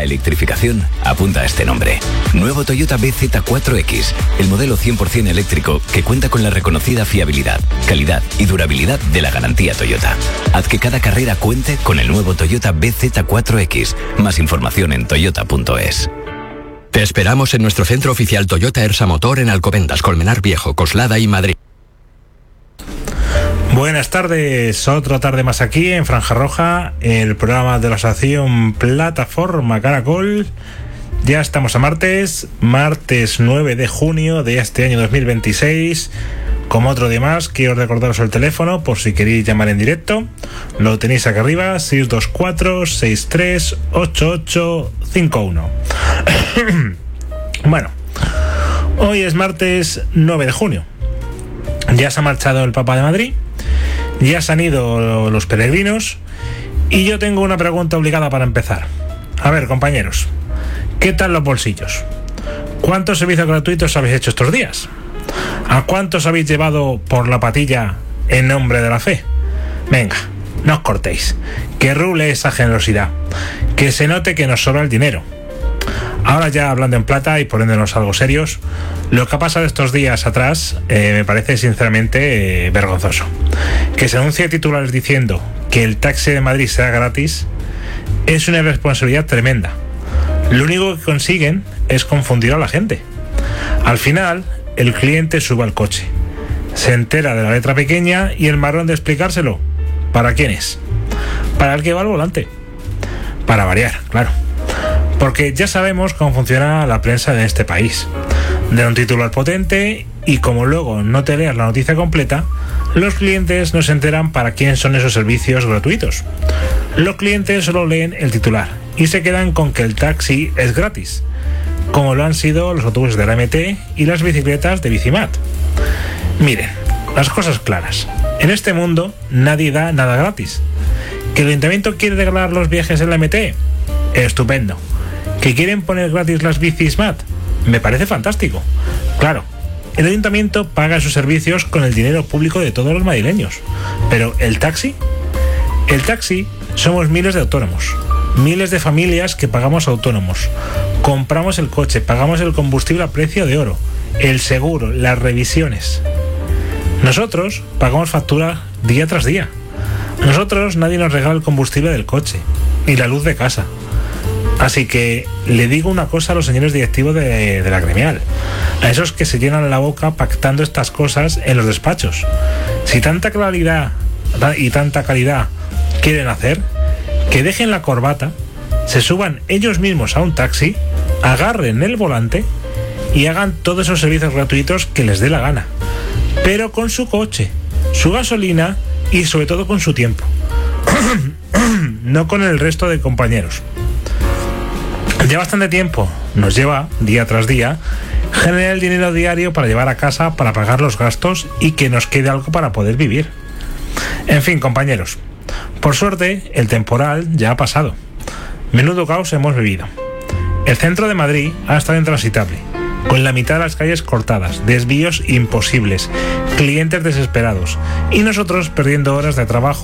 la electrificación, apunta a este nombre. Nuevo Toyota BZ4X, el modelo 100% eléctrico que cuenta con la reconocida fiabilidad, calidad y durabilidad de la garantía Toyota. Haz que cada carrera cuente con el nuevo Toyota BZ4X. Más información en toyota.es. Te esperamos en nuestro centro oficial Toyota Ersa Motor en Alcobendas, Colmenar Viejo, Coslada y Madrid. Buenas tardes, otra tarde más aquí en Franja Roja, el programa de la asociación Plataforma Caracol. Ya estamos a martes 9 de junio de este año 2026. Como otro día más, quiero recordaros el teléfono por si queréis llamar en directo. Lo tenéis acá arriba, 624-638851. Bueno, hoy es martes 9 de junio. Ya se ha marchado el Papa de Madrid. Ya se han ido los peregrinos y yo tengo una pregunta obligada para empezar. A ver, compañeros, ¿qué tal los bolsillos? ¿Cuántos servicios gratuitos habéis hecho estos días? ¿A cuántos habéis llevado por la patilla en nombre de la fe? Venga, no os cortéis, que rule esa generosidad, que se note que nos sobra el dinero. Ahora ya hablando en plata y poniéndonos algo serios, lo que ha pasado estos días atrás me parece sinceramente vergonzoso. Que se anuncie titulares diciendo que el taxi de Madrid será gratis es una irresponsabilidad tremenda. Lo único que consiguen es confundir a la gente. Al final, el cliente sube al coche, se entera de la letra pequeña y el marrón de explicárselo. ¿Para quién es? Para el que va al volante. Para variar, claro. Porque ya sabemos cómo funciona la prensa de este país. De un titular potente y como luego no te leas la noticia completa, los clientes no se enteran para quién son esos servicios gratuitos. Los clientes solo leen el titular y se quedan con que el taxi es gratis, como lo han sido los autobuses de la MT y las bicicletas de Bicimat. Miren, las cosas claras. En este mundo nadie da nada gratis. ¿Que el ayuntamiento quiere regalar los viajes en la MT? Estupendo. ¿Que quieren poner gratis las bicis MAT? Me parece fantástico. Claro, el ayuntamiento paga sus servicios con el dinero público de todos los madrileños. Pero ¿el taxi? El taxi somos miles de autónomos, miles de familias que pagamos autónomos. Compramos el coche, pagamos el combustible a precio de oro, el seguro, las revisiones. Nosotros pagamos factura día tras día. Nosotros nadie nos regala el combustible del coche, ni la luz de casa. Así que le digo una cosa a los señores directivos de la gremial, a esos que se llenan la boca pactando estas cosas en los despachos. Si tanta claridad y tanta calidad quieren hacer, que dejen la corbata, se suban ellos mismos a un taxi, agarren el volante y hagan todos esos servicios gratuitos que les dé la gana, pero con su coche, su gasolina y sobre todo con su tiempo, no con el resto de compañeros. Ya bastante tiempo nos lleva, día tras día, generar el dinero diario para llevar a casa, para pagar los gastos y que nos quede algo para poder vivir. En fin, compañeros, por suerte el temporal ya ha pasado. Menudo caos hemos vivido. El centro de Madrid ha estado intransitable, con la mitad de las calles cortadas, desvíos imposibles, clientes desesperados y nosotros perdiendo horas de trabajo